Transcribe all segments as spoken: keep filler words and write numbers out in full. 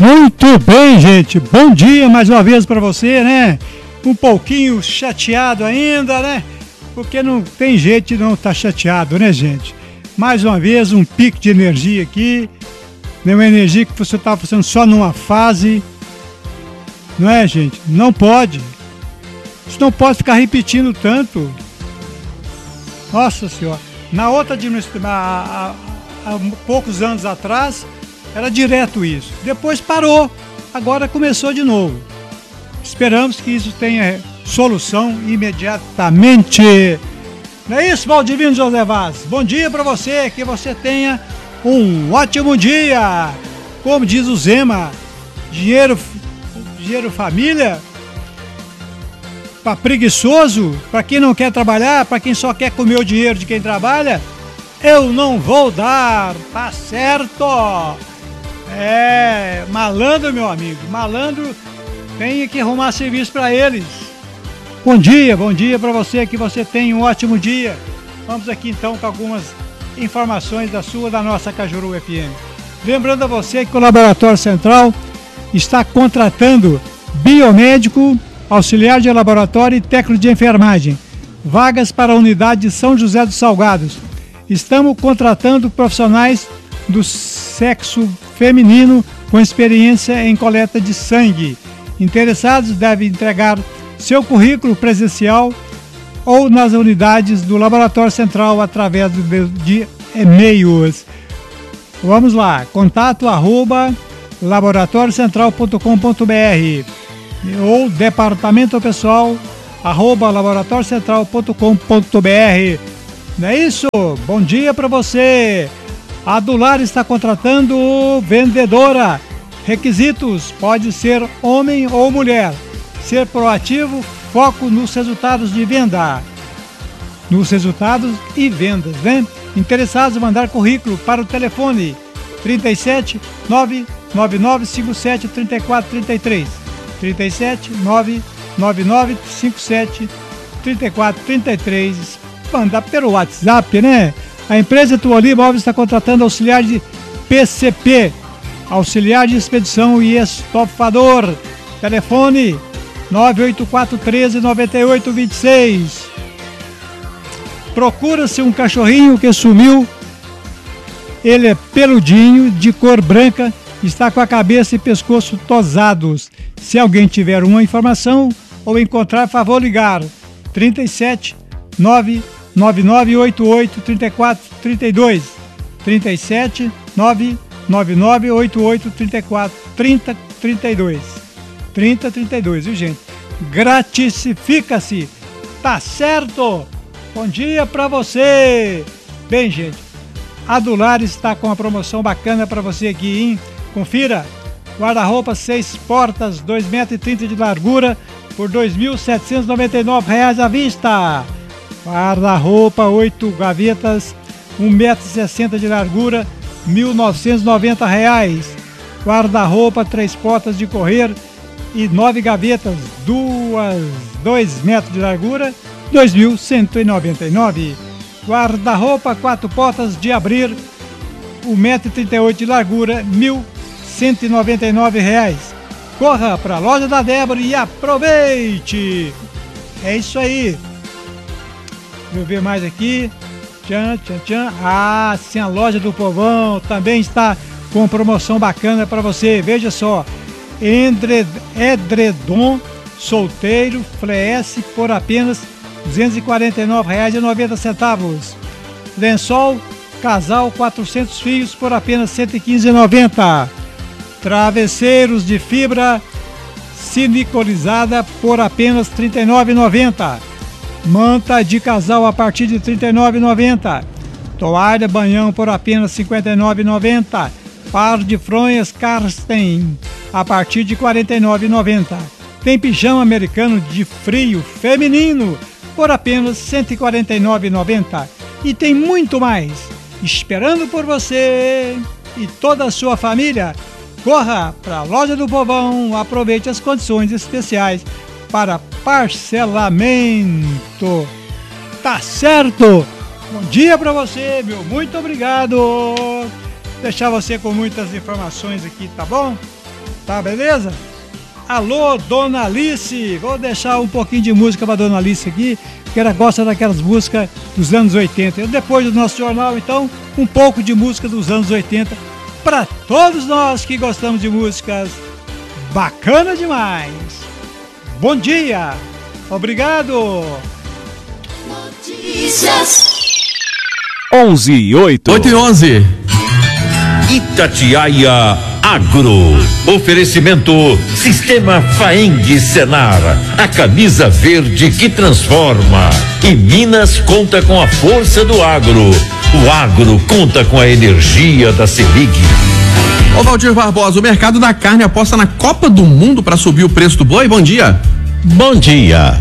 Muito bem, gente. Bom dia mais uma vez para você, né? Um pouquinho chateado ainda, né? Porque não tem jeito de não estar chateado, né, gente? Mais uma vez, um pico de energia aqui. Né? Uma energia que você está fazendo só numa fase. Não é, gente? Não pode. Você não pode ficar repetindo tanto. Nossa Senhora. Na outra administração, há, há, há poucos anos atrás, era direto isso. Depois parou. Agora começou de novo. Esperamos que isso tenha solução imediatamente. Não é isso, Valdivino José Vaz? Bom dia para você, que você tenha um ótimo dia. Como diz o Zema, dinheiro, dinheiro família, para preguiçoso, para quem não quer trabalhar, para quem só quer comer o dinheiro de quem trabalha, eu não vou dar, tá certo? É, malandro, meu amigo, malandro tem que arrumar serviço para eles. Bom dia, bom dia para você, que você tenha um ótimo dia. Vamos aqui então com algumas informações da sua, da nossa Cajuru F M. Lembrando a você que o Laboratório Central está contratando biomédico, auxiliar de laboratório e técnico de enfermagem. Vagas para a unidade de São José dos Salgados. Estamos contratando profissionais do sexo feminino com experiência em coleta de sangue. Interessados devem entregar seu currículo presencial ou nas unidades do Laboratório Central através de e-mails. Vamos lá, contato arroba laboratório central ponto com ponto br ou departamento pessoal arroba laboratório central ponto com ponto br. Não é isso? Bom dia para você. A Dular está contratando vendedora. Requisitos: pode ser homem ou mulher. Ser proativo, foco nos resultados de venda. Nos resultados e vendas, né? Interessados em mandar currículo para o telefone trinta e sete, nove nove nove cinco sete, trinta e quatro trinta e três. trinta e sete, nove nove nove cinco sete, trinta e quatro trinta e três. Mandar pelo WhatsApp, né? A empresa Tuoli Móveis está contratando auxiliar de P C P, auxiliar de expedição e estofador. Telefone nove oito quatro um três, nove oito dois seis. Procura-se um cachorrinho que sumiu. Ele é peludinho, de cor branca, está com a cabeça e pescoço tosados. Se alguém tiver uma informação ou encontrar, favor ligar trinta e sete, nove nove nove oito oito, três quatro três dois. trinta e sete, nove nove nove oito oito, três quatro três dois. trinta trinta e dois, viu, gente? Gratifica-se, tá certo? Bom dia pra você. Bem, gente, a Dular está com uma promoção bacana pra você aqui, hein? Confira: guarda-roupa seis portas, dois metros e trinta de largura por dois mil setecentos e noventa e nove reais à vista. Guarda-roupa oito gavetas, um metro e sessenta de largura, mil novecentos e noventa reais. Guarda-roupa três portas de correr e nove gavetas, duas, dois metros de largura, dois mil cento e noventa e nove. Guarda-roupa quatro portas de abrir, um metro e trinta e oito de largura, mil cento e noventa e nove reais. Corra para a loja da Débora e aproveite! É isso aí. Deixa eu ver mais aqui. Tchan, tchan, tchan. Ah, sim, a loja do Povão também está com promoção bacana para você. Veja só.Endre, edredom solteiro Fleece por apenas duzentos e quarenta e nove reais e noventa centavos. Lençol casal quatrocentos fios por apenas cento e quinze reais e noventa centavos. Travesseiros de fibra siliconizada por apenas trinta e nove reais e noventa centavos. Manta de casal a partir de trinta e nove reais e noventa centavos. Toalha banhão por apenas cinquenta e nove reais e noventa centavos. Par de fronhas Karsten a partir de quarenta e nove reais e noventa centavos. Tem pijama americano de frio feminino por apenas cento e quarenta e nove reais e noventa centavos. E tem muito mais esperando por você e toda a sua família. Corra para a loja do Povão, aproveite as condições especiais para parcelamento. Tá certo? Bom dia para você, meu. Muito obrigado. Deixar você com muitas informações aqui, tá bom? tá beleza? Alô, Dona Alice, vou deixar um pouquinho de música pra Dona Alice aqui, porque ela gosta daquelas músicas dos anos oitenta. Depois do nosso jornal, então, um pouco de música dos anos oitenta para todos nós que gostamos de músicas bacana demais. Bom dia, obrigado. Notícias. onze e oito. oito e onze. Itatiaia Agro. Oferecimento Sistema Faeng Senar. A camisa verde que transforma. E Minas conta com a força do agro. O agro conta com a energia da Selig. Ô Valdir Barbosa, o mercado da carne aposta na Copa do Mundo para subir o preço do boi. Bom dia. Bom dia.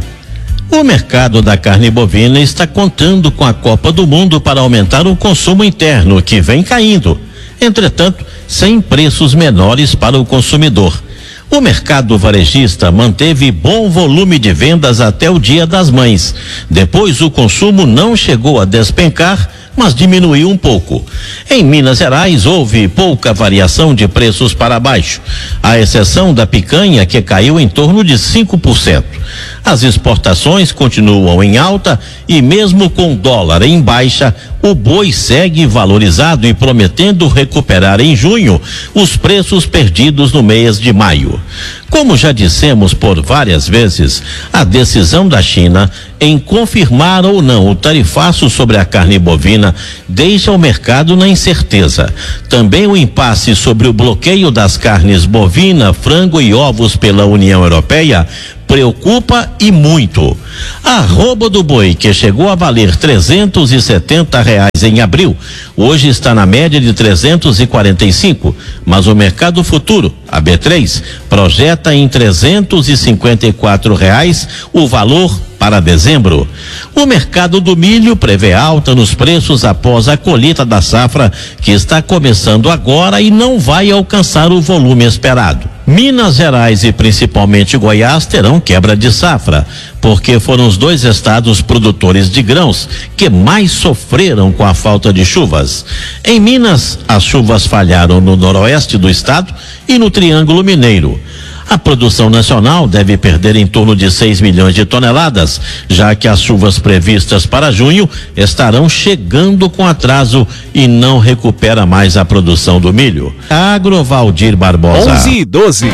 O mercado da carne bovina está contando com a Copa do Mundo para aumentar o consumo interno, que vem caindo. Entretanto, sem preços menores para o consumidor. O mercado varejista manteve bom volume de vendas até o Dia das Mães. Depois, o consumo não chegou a despencar, mas diminuiu um pouco. Em Minas Gerais, houve pouca variação de preços para baixo, à exceção da picanha, que caiu em torno de cinco por cento. As exportações continuam em alta e, mesmo com dólar em baixa, o boi segue valorizado e prometendo recuperar em junho os preços perdidos no mês de maio. Como já dissemos por várias vezes, a decisão da China em confirmar ou não o tarifaço sobre a carne bovina deixa o mercado na incerteza. Também o impasse sobre o bloqueio das carnes bovina, frango e ovos pela União Europeia preocupa e muito. A arroba do boi, que chegou a valer trezentos e setenta reais em abril, hoje está na média de trezentos e quarenta e cinco, mas o mercado futuro, a B três, projeta em trezentos e cinquenta e quatro reais o valor para dezembro. O mercado do milho prevê alta nos preços após a colheita da safra, que está começando agora e não vai alcançar o volume esperado. Minas Gerais e principalmente Goiás terão quebra de safra, porque foram os dois estados produtores de grãos que mais sofreram com a falta de chuvas. Em Minas, as chuvas falharam no noroeste do estado e no Triângulo Mineiro. A produção nacional deve perder em torno de seis milhões de toneladas, já que as chuvas previstas para junho estarão chegando com atraso e não recupera mais a produção do milho. Agro Valdir Barbosa. onze e doze.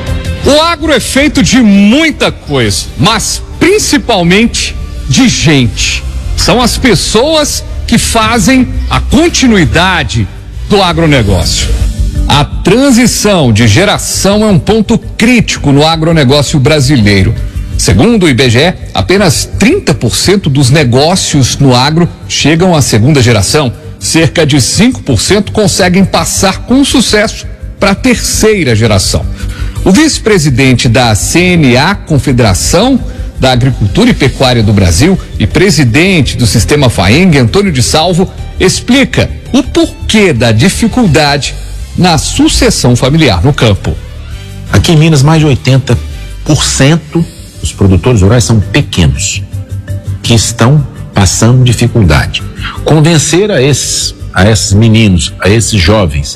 O agro é feito de muita coisa, mas principalmente de gente. São as pessoas que fazem a continuidade do agronegócio. A transição de geração é um ponto crítico no agronegócio brasileiro. Segundo o I B G E, apenas trinta por cento dos negócios no agro chegam à segunda geração. Cerca de cinco por cento conseguem passar com sucesso para a terceira geração. O vice-presidente da C N A, Confederação da Agricultura e Pecuária do Brasil, e presidente do Sistema Faeng, Antônio de Salvo, explica o porquê da dificuldade na sucessão familiar no campo. Aqui em Minas, mais de oitenta por cento dos produtores rurais são pequenos, que estão passando dificuldade. Convencer a esses, a esses meninos, a esses jovens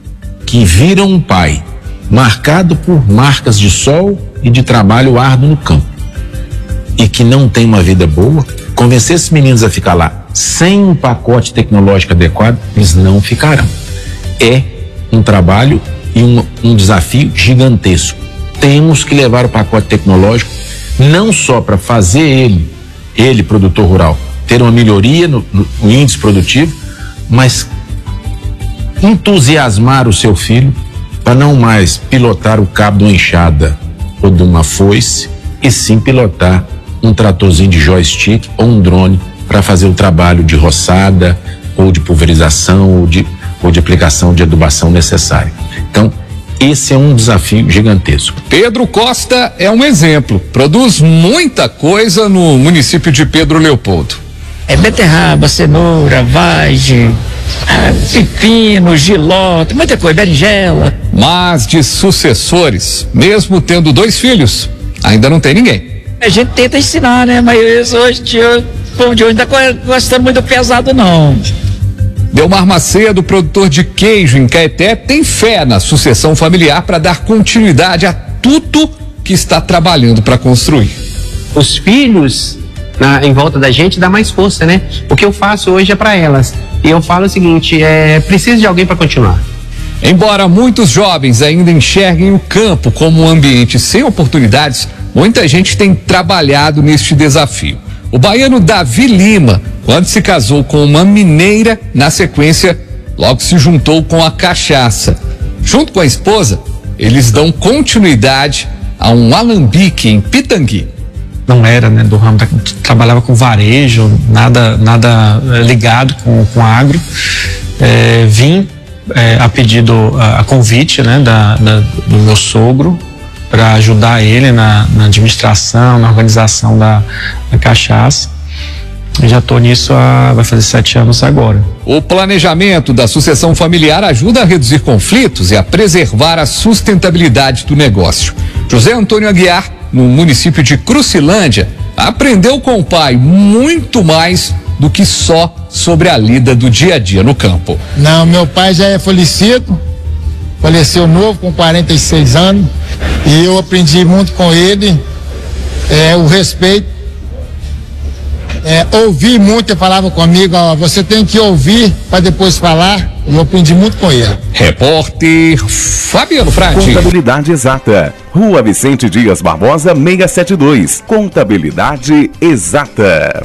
que viram um pai marcado por marcas de sol e de trabalho árduo no campo e que não tem uma vida boa, convencer esses meninos a ficar lá sem um pacote tecnológico adequado, eles não ficarão. É um trabalho e um, um desafio gigantesco. Temos que levar o pacote tecnológico não só para fazer ele, ele, produtor rural, ter uma melhoria no, no, no índice produtivo, mas entusiasmar o seu filho para não mais pilotar o cabo de uma enxada ou de uma foice, e sim pilotar um tratorzinho de joystick ou um drone para fazer o trabalho de roçada ou de pulverização ou de ou de aplicação de adubação necessária. Então, esse é um desafio gigantesco. Pedro Costa é um exemplo. Produz muita coisa no município de Pedro Leopoldo. É beterraba, cenoura, vagem, pepino, giló, tem muita coisa, berinjela. Mas de sucessores, mesmo tendo dois filhos, ainda não tem ninguém. A gente tenta ensinar, né? Mas hoje o povo de hoje não tá gostando muito do pesado, não. Delmar Macedo, produtor de queijo em Caeté, tem fé na sucessão familiar para dar continuidade a tudo que está trabalhando para construir. Os filhos na, em volta da gente dá mais força, né? O que eu faço hoje é para elas. E eu falo o seguinte, é, preciso de alguém para continuar. Embora muitos jovens ainda enxerguem o campo como um ambiente sem oportunidades, muita gente tem trabalhado neste desafio. O baiano Davi Lima, quando se casou com uma mineira, na sequência, logo se juntou com a cachaça. Junto com a esposa, eles dão continuidade a um alambique em Pitangui. Não era, né, do ramo, trabalhava com varejo, nada, nada ligado com, com agro. É, vim é, a pedido, a, a convite, né, da, da, do meu sogro, para ajudar ele na, na administração, na organização da, da cachaça. Eu já estou nisso há, vai fazer sete anos agora. O planejamento da sucessão familiar ajuda a reduzir conflitos e a preservar a sustentabilidade do negócio. José Antônio Aguiar, no município de Crucilândia, aprendeu com o pai muito mais do que só sobre a lida do dia a dia no campo. Não, meu pai já é falecido, faleceu novo, com quarenta e seis anos, e eu aprendi muito com ele, é, o respeito, é, ouvi muito, ele falava comigo, ó, você tem que ouvir para depois falar, e eu aprendi muito com ele. Repórter Fabiano Frade. Contabilidade Exata, Rua Vicente Dias Barbosa, seiscentos e setenta e dois. Contabilidade Exata.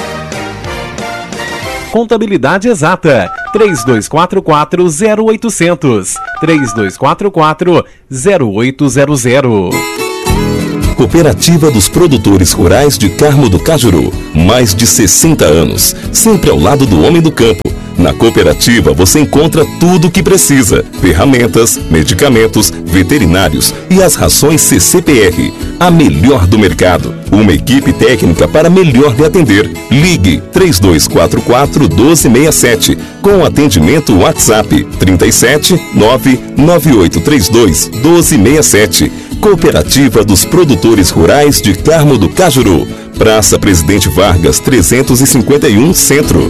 Contabilidade Exata, três dois quatro quatro, zero oito zero zero, três dois quatro quatro, zero oito zero zero. Cooperativa dos Produtores Rurais de Carmo do Cajuru. Mais de sessenta anos, sempre ao lado do homem do campo. Na cooperativa você encontra tudo o que precisa: ferramentas, medicamentos, veterinários e as rações C C P R, a melhor do mercado. Uma equipe técnica para melhor lhe atender. Ligue três dois quatro quatro, um dois seis sete com atendimento WhatsApp trinta e sete, nove nove oito três dois, um dois seis sete. Cooperativa dos Produtores Rurais de Carmo do Cajuru. Praça Presidente Vargas trezentos e cinquenta e um, Centro.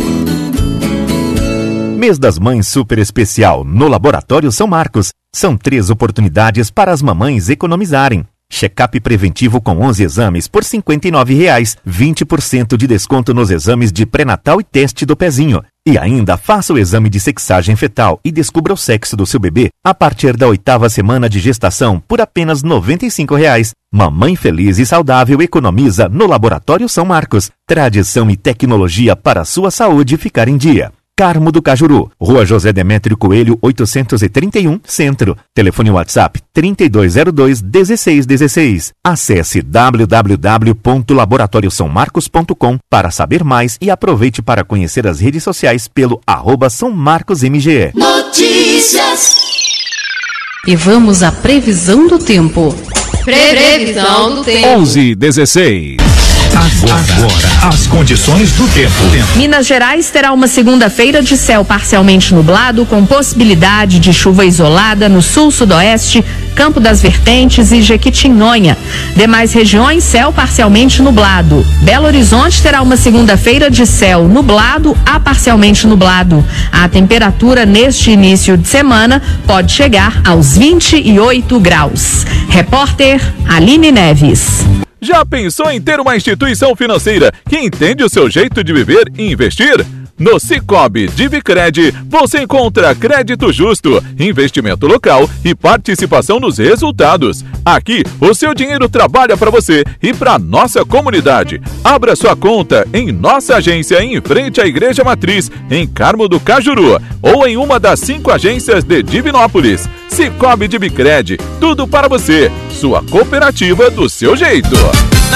Mês das Mães super especial no Laboratório São Marcos. São três oportunidades para as mamães economizarem. Check-up preventivo com onze exames por cinquenta e nove reais, vinte por cento de desconto nos exames de pré-natal e teste do pezinho. E ainda faça o exame de sexagem fetal e descubra o sexo do seu bebê a partir da oitava semana de gestação por apenas noventa e cinco reais. Mamãe feliz e saudável economiza no Laboratório São Marcos. Tradição e tecnologia para a sua saúde ficar em dia. Carmo do Cajuru, Rua José Demétrio Coelho, oitocentos e trinta e um, Centro. Telefone WhatsApp trinta e dois zero dois, dezesseis dezesseis. Acesse w w w ponto laboratório são marcos ponto com para saber mais e aproveite para conhecer as redes sociais pelo arroba São Marcos M G. Notícias. E vamos à previsão do tempo. Previsão do tempo. onze e dezesseis. Agora, agora, as condições do tempo. Minas Gerais terá uma segunda-feira de céu parcialmente nublado, com possibilidade de chuva isolada no sul-sudoeste, Campo das Vertentes e Jequitinhonha. Demais regiões, céu parcialmente nublado. Belo Horizonte terá uma segunda-feira de céu nublado a parcialmente nublado. A temperatura neste início de semana pode chegar aos vinte e oito graus. Repórter Aline Neves. Já pensou em ter uma instituição financeira que entende o seu jeito de viver e investir? No Cicobi Divicred, você encontra crédito justo, investimento local e participação nos resultados. Aqui, o seu dinheiro trabalha para você e para nossa comunidade. Abra sua conta em nossa agência em frente à Igreja Matriz, em Carmo do Cajuru, ou em uma das cinco agências de Divinópolis. Cicobi Divicred, tudo para você. Sua cooperativa do seu jeito.